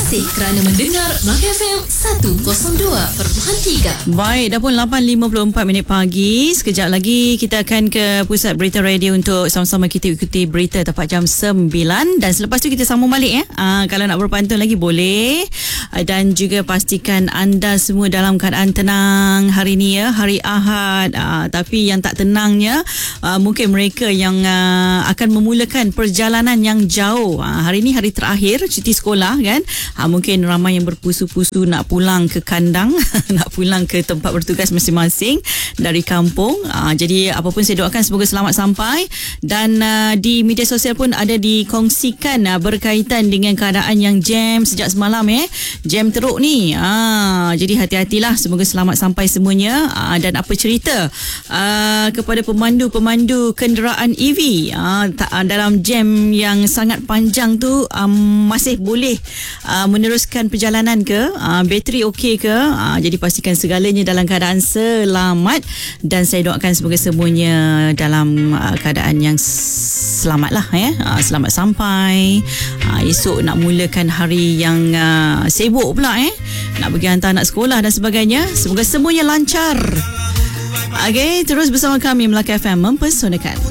kasih kerana mendengar Melaka FM 102.3. Baik, dah pun 8.54 pagi. Sekejap lagi kita akan ke Pusat Berita Radio untuk sama-sama kita ikuti berita tepat jam 9. Dan selepas tu kita sambung balik kalau nak berpantun lagi boleh. Dan juga pastikan anda semua dalam keadaan tenang hari ni hari Ahad. Tapi yang tak tenangnya mungkin mereka yang akan memulakan perjalanan yang jauh. Hari ni hari terakhir cuti sekolah kan. Mungkin ramai yang berpusu-pusu nak pulang ke kandang, nak pulang ke tempat bertugas masing-masing dari kampung. Jadi apapun saya doakan semoga selamat sampai. Dan di media sosial pun ada dikongsikan berkaitan dengan keadaan yang jam sejak semalam jam teruk ni. Jadi hati-hatilah, semoga selamat sampai semuanya. Dan apa cerita kepada pemandu-pemandu kenderaan EV dalam jam yang sangat panjang tu, masih boleh meneruskan perjalanan ke? Bateri okey ke? Jadi pastikan segalanya dalam keadaan selamat, dan saya doakan semoga semuanya dalam keadaan yang selamat lah selamat sampai. Esok nak mulakan hari yang sibuk pula nak pergi hantar anak sekolah dan sebagainya. Semoga semuanya lancar. Okey, terus bersama kami Melaka FM mempersonakan.